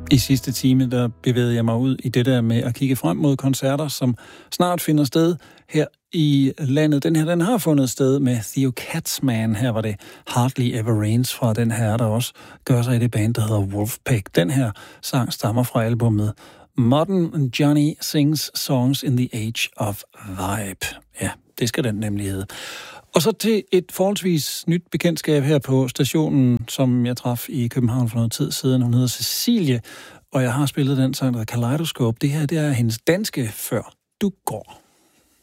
I sidste time, der bevægede jeg mig ud i det der med at kigge frem mod koncerter, som snart finder sted her i landet. Den har fundet sted med Theo Katzman. Her var det Hardly Ever Rains fra den her, der også gør sig i det band, der hedder Wolfpack. Den her sang stammer fra albumet Modern Johnny Sings Songs in the Age of Vibe. Ja, det skal den nemlig hedde. Og så til et forholdsvis nyt bekendtskab her på stationen, som jeg traf i København for noget tid siden. Hun hedder Cecilie, og jeg har spillet den sang, der hedder Kaleidoscope. Det her, det er hendes danske Før du går.